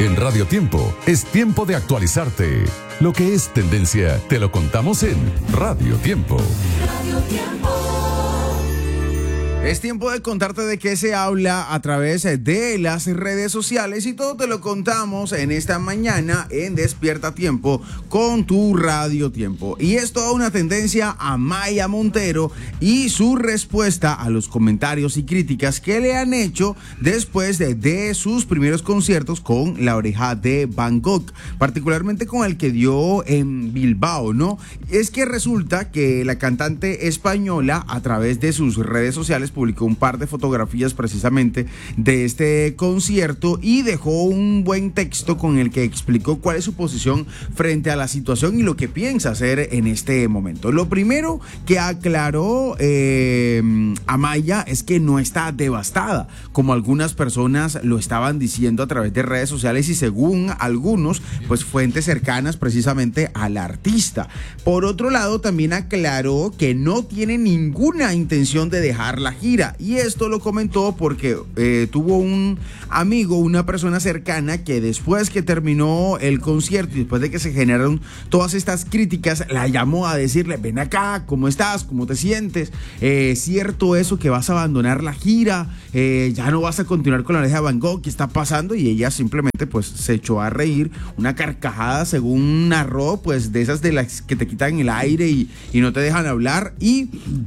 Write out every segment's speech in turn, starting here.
En Radio Tiempo es tiempo de actualizarte. Lo que es tendencia te lo contamos en Radio Tiempo. Radio Tiempo. Es tiempo de contarte de qué se habla a través de las redes sociales y todo te lo contamos en esta mañana en Despierta Tiempo con tu Radio Tiempo. Y es toda una tendencia a Amaya Montero y su respuesta a los comentarios y críticas que le han hecho después de sus primeros conciertos con La Oreja de Van Gogh, particularmente con el que dio en Bilbao, ¿no? Es que resulta que la cantante española a través de sus redes sociales publicó un par de fotografías precisamente de este concierto y dejó un buen texto con el que explicó cuál es su posición frente a la situación y lo que piensa hacer en este momento. Lo primero que aclaró Amaya es que no está devastada, como algunas personas lo estaban diciendo a través de redes sociales y según algunos, pues fuentes cercanas precisamente al artista. Por otro lado, también aclaró que no tiene ninguna intención de dejar la gira. Y esto lo comentó porque tuvo un amigo, una persona cercana que después que terminó el concierto y después de que se generaron todas estas críticas, la llamó a decirle: ven acá, ¿cómo estás? ¿Cómo te sientes? ¿Cierto eso que vas a abandonar la gira? ¿Ya no vas a continuar con La Oreja de Van Gogh? ¿Qué está pasando? Y ella simplemente pues se echó a reír, una carcajada según narró, pues de esas de las que te quitan el aire y no te dejan hablar y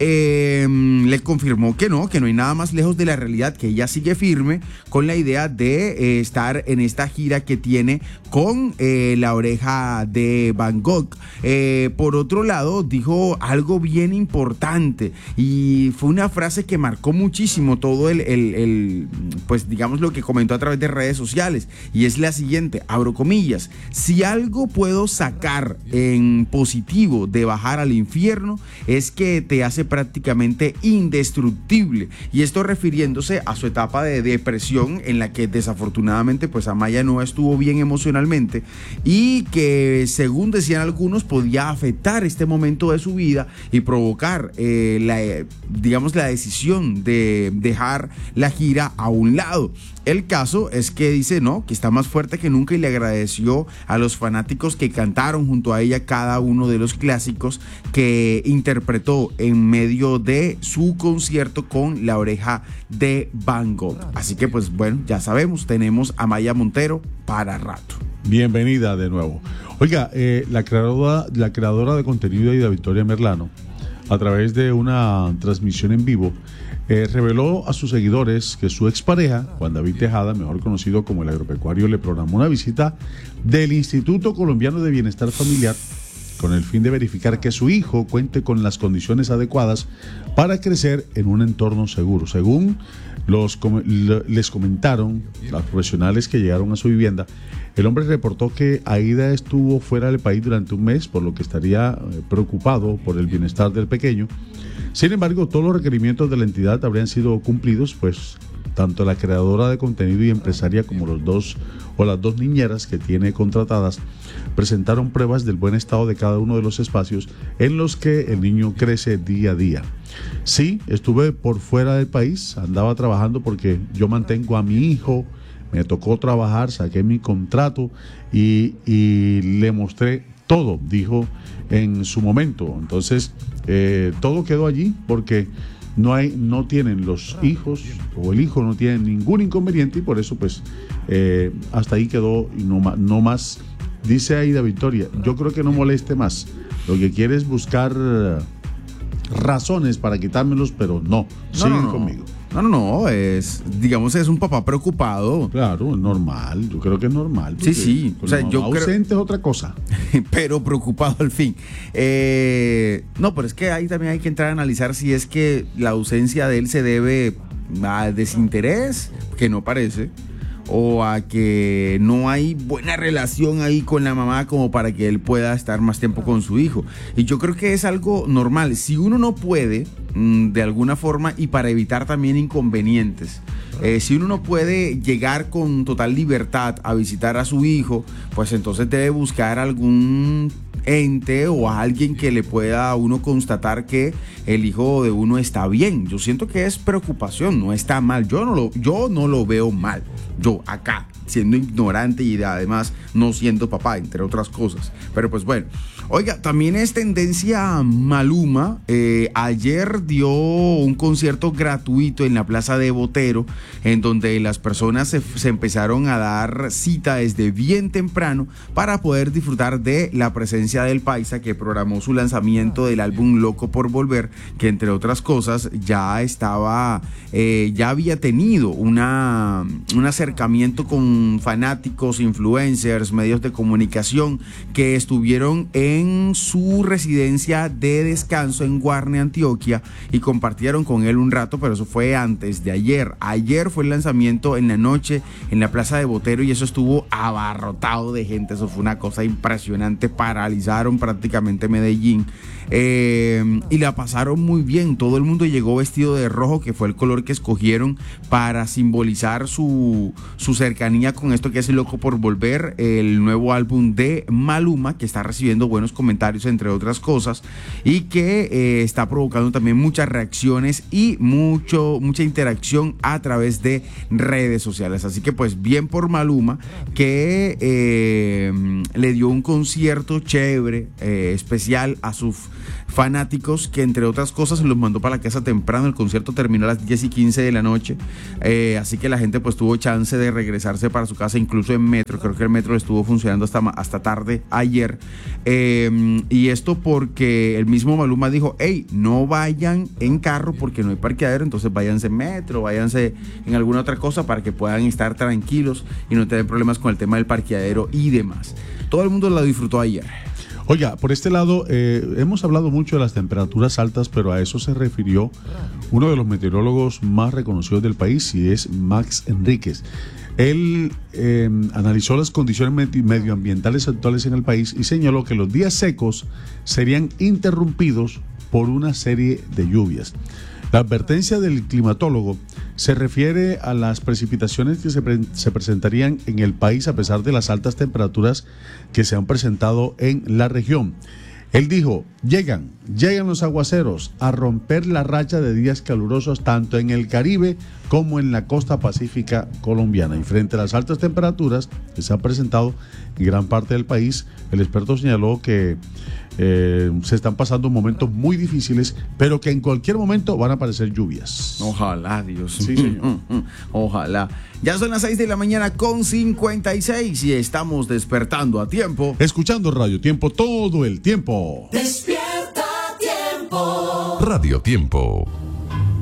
le confirmó que no hay nada más lejos de la realidad, que ella sigue firme con la idea de estar en esta gira que tiene con La Oreja de Van Gogh. Por otro lado, dijo algo bien importante y fue una frase que marcó muchísimo todo pues digamos lo que comentó a través de redes sociales y es la siguiente, abro comillas: si algo puedo sacar en positivo de bajar al infierno es que te hace prácticamente indestructible. Y esto refiriéndose a su etapa de depresión en la que desafortunadamente pues Amaya no estuvo bien emocionalmente y que según decían algunos podía afectar este momento de su vida y provocar la decisión de dejar la gira a un lado. El caso es que dice que está más fuerte que nunca y le agradeció a los fanáticos que cantaron junto a ella cada uno de los clásicos que interpretó en medio de su concierto con La Oreja de Van Gogh. Así que pues bueno, ya sabemos, tenemos a Amaya Montero para rato. Bienvenida de nuevo. Oiga, la creadora de contenido Aida Victoria Merlano, a través de una transmisión en vivo, reveló a sus seguidores que su expareja, Juan David Tejada, mejor conocido como el agropecuario, le programó una visita del Instituto Colombiano de Bienestar Familiar con el fin de verificar que su hijo cuente con las condiciones adecuadas para crecer en un entorno seguro. Según les comentaron los profesionales que llegaron a su vivienda, el hombre reportó que Aida estuvo fuera del país durante un mes, por lo que estaría preocupado por el bienestar del pequeño. Sin embargo, todos los requerimientos de la entidad habrían sido cumplidos, pues tanto la creadora de contenido y empresaria como las dos niñeras que tiene contratadas presentaron pruebas del buen estado de cada uno de los espacios en los que el niño crece día a día. Sí, estuve por fuera del país, andaba trabajando porque yo mantengo a mi hijo, me tocó trabajar, saqué mi contrato y le mostré todo, dijo en su momento. Entonces, todo quedó allí porque no tienen los hijos o el hijo no tiene ningún inconveniente y por eso pues hasta ahí quedó y no más. Dice Aida Victoria, yo creo que no moleste más, lo que quiere es buscar razones para quitármelos, pero siguen conmigo. No, es un papá preocupado. Claro, es normal, yo creo que es normal. Sí, o sea, yo ausente es otra cosa. Pero preocupado al fin. Pero es que ahí también hay que entrar a analizar si es que la ausencia de él se debe a desinterés, que no parece, o a que no hay buena relación ahí con la mamá como para que él pueda estar más tiempo con su hijo. Y yo creo que es algo normal. Si uno no puede, de alguna forma, y para evitar también inconvenientes, si uno no puede llegar con total libertad a visitar a su hijo, pues entonces debe buscar algún ente o a alguien que le pueda a uno constatar que el hijo de uno está bien. Yo siento que es preocupación, no está mal. Yo no lo veo mal. Yo acá, siendo ignorante y además no siendo papá, entre otras cosas. Pero pues bueno. Oiga, también es tendencia Maluma. Ayer dio un concierto gratuito en la Plaza de Botero, en donde las personas se empezaron a dar cita desde bien temprano para poder disfrutar de la presencia del paisa, que programó su lanzamiento del álbum Loco por Volver, que entre otras cosas ya había tenido un acercamiento con fanáticos, influencers, medios de comunicación que estuvieron en su residencia de descanso en Guarne, Antioquia, y compartieron con él un rato, pero eso fue antes de ayer. Ayer fue el lanzamiento en la noche en la Plaza de Botero y eso estuvo abarrotado de gente. Eso fue una cosa impresionante, paralizaron prácticamente Medellín. Y la pasaron muy bien. Todo el mundo llegó vestido de rojo, que fue el color que escogieron para simbolizar su cercanía con esto que es Loco por Volver, el nuevo álbum de Maluma, que está recibiendo buenos comentarios, entre otras cosas, y que está provocando también muchas reacciones y mucha interacción a través de redes sociales. Así que pues bien por Maluma, que le dio un concierto chévere, especial a sus fanáticos, que entre otras cosas se los mandó para la casa temprano. El concierto terminó a las 10:15 de la noche, así que la gente pues tuvo chance de regresarse para su casa, incluso en metro. Creo que el metro estuvo funcionando hasta tarde ayer, y esto porque el mismo Maluma dijo: hey, no vayan en carro porque no hay parqueadero, entonces váyanse en metro, váyanse en alguna otra cosa para que puedan estar tranquilos y no tener problemas con el tema del parqueadero y demás. Todo el mundo la disfrutó ayer. Oiga, por este lado, hemos hablado mucho de las temperaturas altas, pero a eso se refirió uno de los meteorólogos más reconocidos del país, y es Max Enríquez. Él analizó las condiciones medioambientales actuales en el país y señaló que los días secos serían interrumpidos por una serie de lluvias. La advertencia del climatólogo se refiere a las precipitaciones que se presentarían en el país a pesar de las altas temperaturas que se han presentado en la región. Él dijo: llegan los aguaceros a romper la racha de días calurosos tanto en el Caribe como en la costa pacífica colombiana. Y frente a las altas temperaturas que se han presentado en gran parte del país, el experto señaló que se están pasando momentos muy difíciles, pero que en cualquier momento van a aparecer lluvias. Ojalá, Dios. Sí, señor. Ojalá. Ya son las 6 de la mañana con 56 y estamos despertando a tiempo. Escuchando Radio Tiempo todo el tiempo. Radio Tiempo.